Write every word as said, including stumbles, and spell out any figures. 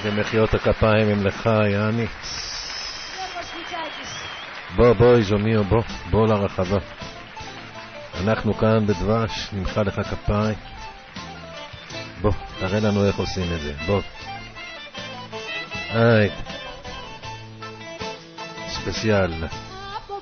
איזה מחיאות הכפיים הם לך, יעני. בוא, בוא, איזומיו, בוא, בוא לרחבה. אנחנו כאן בדבש, נמחא לך כפיים. בוא, תראה לנו איך עושים את זה, בוא. היי. ספציאל.